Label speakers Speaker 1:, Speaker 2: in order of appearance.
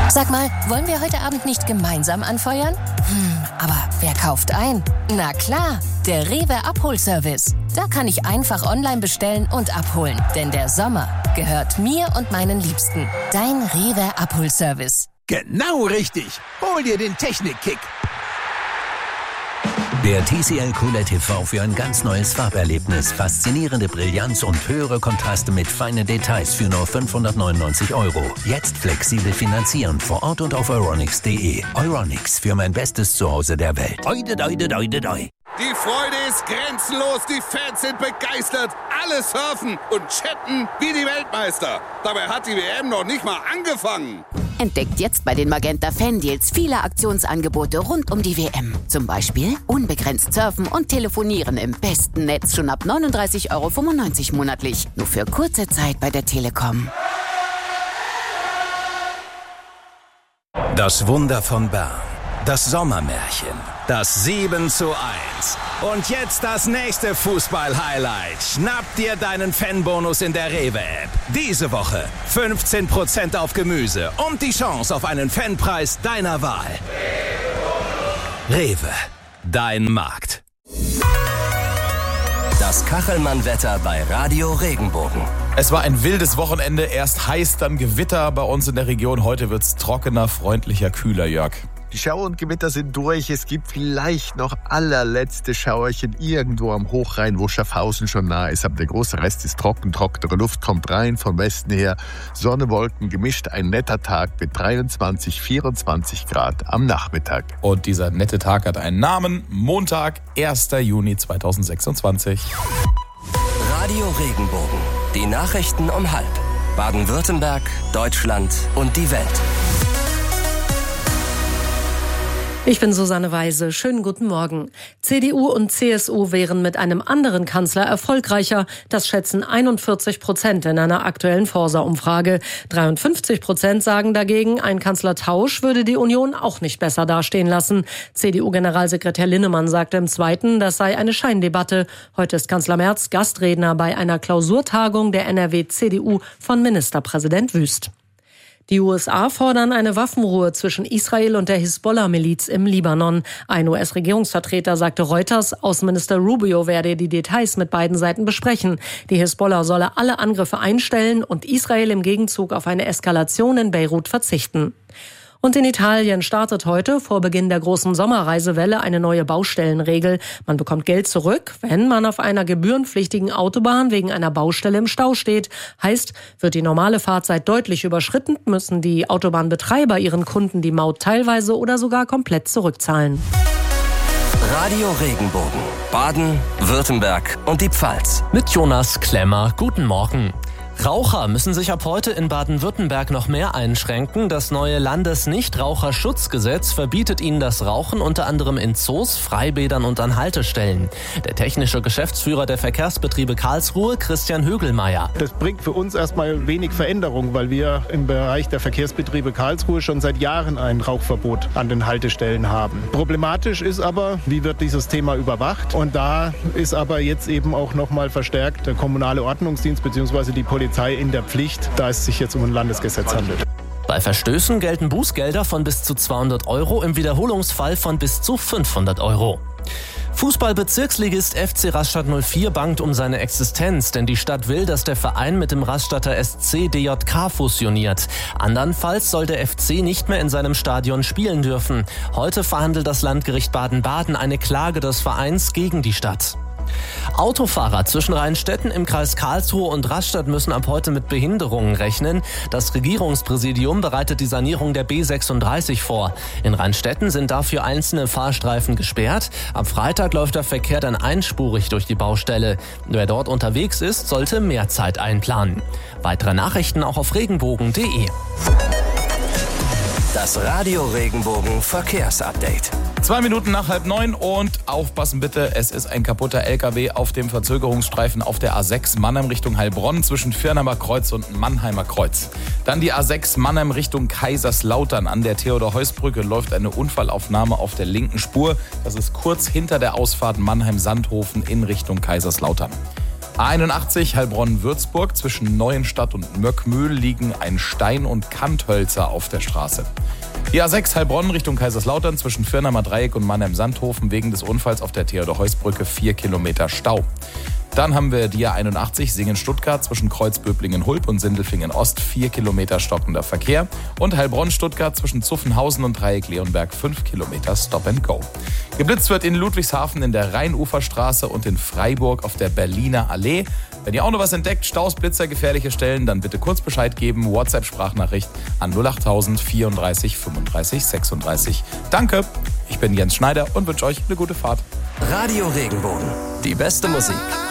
Speaker 1: Sag mal, wollen wir heute Abend nicht gemeinsam anfeuern? Aber wer kauft ein? Na klar, der Rewe Abholservice. Da kann ich einfach online bestellen und abholen. Denn der Sommer gehört mir und meinen Liebsten. Dein Rewe Abholservice.
Speaker 2: Genau richtig. Hol dir den Technikkick.
Speaker 3: Der TCL QLED TV für ein ganz neues Farberlebnis. Faszinierende Brillanz und höhere Kontraste mit feinen Details für nur 599 €. Jetzt flexibel finanzieren vor Ort und auf euronics.de. Euronics, für mein bestes Zuhause der Welt. Oide, doide, doide, doi.
Speaker 4: Die Freude ist grenzenlos, die Fans sind begeistert, alle surfen und chatten wie die Weltmeister. Dabei hat die WM noch nicht mal angefangen.
Speaker 5: Entdeckt jetzt bei den Magenta Fan-Deals viele Aktionsangebote rund um die WM. Zum Beispiel unbegrenzt surfen und telefonieren im besten Netz schon ab 39,95 € monatlich. Nur für kurze Zeit bei der Telekom.
Speaker 3: Das Wunder von Bern. Das Sommermärchen. Das 7:1. Und jetzt das nächste Fußball-Highlight. Schnapp dir deinen Fanbonus in der Rewe-App. Diese Woche 15% auf Gemüse und die Chance auf einen Fanpreis deiner Wahl. Rewe, dein Markt. Das Kachelmann-Wetter bei Radio Regenbogen.
Speaker 6: Es war ein wildes Wochenende. Erst heiß, dann Gewitter bei uns in der Region. Heute wird's trockener, freundlicher, kühler, Jörg.
Speaker 7: Die Schauer und Gewitter sind durch. Es gibt vielleicht noch allerletzte Schauerchen irgendwo am Hochrhein, wo Schaffhausen schon nah ist. Aber der große Rest ist trocken. Trockene Luft kommt rein von Westen her. Sonne, Wolken gemischt. Ein netter Tag mit 23, 24 Grad am Nachmittag.
Speaker 6: Und dieser nette Tag hat einen Namen. Montag, 1. Juni 2026.
Speaker 3: Radio Regenbogen. Die Nachrichten um 12:30. Baden-Württemberg, Deutschland und die Welt.
Speaker 8: Ich bin Susanne Weise. Schönen guten Morgen. CDU und CSU wären mit einem anderen Kanzler erfolgreicher. Das schätzen 41% in einer aktuellen Forsa-Umfrage. 53% sagen dagegen, ein Kanzlertausch würde die Union auch nicht besser dastehen lassen. CDU-Generalsekretär Linnemann sagte im Zweiten, das sei eine Scheindebatte. Heute ist Kanzler Merz Gastredner bei einer Klausurtagung der NRW-CDU von Ministerpräsident Wüst. Die USA fordern eine Waffenruhe zwischen Israel und der Hisbollah-Miliz im Libanon. Ein US-Regierungsvertreter sagte Reuters, Außenminister Rubio werde die Details mit beiden Seiten besprechen. Die Hisbollah solle alle Angriffe einstellen und Israel im Gegenzug auf eine Eskalation in Beirut verzichten. Und in Italien startet heute vor Beginn der großen Sommerreisewelle eine neue Baustellenregel. Man bekommt Geld zurück, wenn man auf einer gebührenpflichtigen Autobahn wegen einer Baustelle im Stau steht. Heißt, wird die normale Fahrzeit deutlich überschritten, müssen die Autobahnbetreiber ihren Kunden die Maut teilweise oder sogar komplett zurückzahlen.
Speaker 3: Radio Regenbogen. Baden, Württemberg und die Pfalz.
Speaker 9: Mit Jonas Klemmer. Guten Morgen. Raucher müssen sich ab heute in Baden-Württemberg noch mehr einschränken. Das neue Landesnichtraucherschutzgesetz verbietet ihnen das Rauchen unter anderem in Zoos, Freibädern und an Haltestellen. Der technische Geschäftsführer der Verkehrsbetriebe Karlsruhe, Christian Högelmeier.
Speaker 10: Das bringt für uns erstmal wenig Veränderung, weil wir im Bereich der Verkehrsbetriebe Karlsruhe schon seit Jahren ein Rauchverbot an den Haltestellen haben. Problematisch ist aber, wie wird dieses Thema überwacht? Und da ist aber jetzt eben auch nochmal verstärkt der kommunale Ordnungsdienst bzw. die Polizei in der Pflicht, da es sich jetzt um ein Landesgesetz handelt.
Speaker 9: Bei Verstößen gelten Bußgelder von bis zu 200 €, im Wiederholungsfall von bis zu 500 €. Fußball-Bezirksligist FC Rastatt 04 bangt um seine Existenz, denn die Stadt will, dass der Verein mit dem Rastatter SC DJK fusioniert. Andernfalls soll der FC nicht mehr in seinem Stadion spielen dürfen. Heute verhandelt das Landgericht Baden-Baden eine Klage des Vereins gegen die Stadt. Autofahrer zwischen Rheinstetten im Kreis Karlsruhe und Rastatt müssen ab heute mit Behinderungen rechnen. Das Regierungspräsidium bereitet die Sanierung der B36 vor. In Rheinstetten sind dafür einzelne Fahrstreifen gesperrt. Am Freitag läuft der Verkehr dann einspurig durch die Baustelle. Wer dort unterwegs ist, sollte mehr Zeit einplanen. Weitere Nachrichten auch auf regenbogen.de.
Speaker 3: Das Radio Regenbogen Verkehrsupdate.
Speaker 6: 2 Minuten nach 8:30 und aufpassen bitte, es ist ein kaputter LKW auf dem Verzögerungsstreifen auf der A6 Mannheim Richtung Heilbronn zwischen Firnheimer Kreuz und Mannheimer Kreuz. Dann die A6 Mannheim Richtung Kaiserslautern. An der Theodor-Heuss-Brücke läuft eine Unfallaufnahme auf der linken Spur. Das ist kurz hinter der Ausfahrt Mannheim-Sandhofen in Richtung Kaiserslautern. A81 Heilbronn-Würzburg. Zwischen Neuenstadt und Möckmühl liegen ein Stein- und Kanthölzer auf der Straße. Die A6 Heilbronn Richtung Kaiserslautern zwischen Firnheimer Dreieck und Mannheim-Sandhofen wegen des Unfalls auf der Theodor-Heuss-Brücke 4 Kilometer Stau. Dann haben wir die A81 Singen-Stuttgart zwischen Kreuzböblingen-Hulb und Sindelfingen-Ost 4 Kilometer stockender Verkehr und Heilbronn-Stuttgart zwischen Zuffenhausen und Dreieck-Leonberg 5 Kilometer Stop and Go. Geblitzt wird in Ludwigshafen in der Rheinuferstraße und in Freiburg auf der Berliner Allee. Wenn ihr auch noch was entdeckt, Staus, Blitzer, gefährliche Stellen, dann bitte kurz Bescheid geben. WhatsApp-Sprachnachricht an 08000 34 35 36. Danke, ich bin Jens Schneider und wünsche euch eine gute Fahrt.
Speaker 11: Radio Regenbogen, die beste Musik.